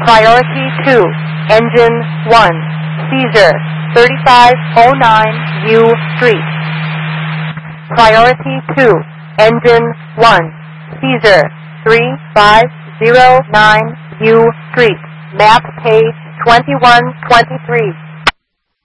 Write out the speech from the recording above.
Priority 2, Engine 1, Seizure, 3509 U Street. Priority 2, Engine 1, Seizure, 3509 U Street. Map page 2123.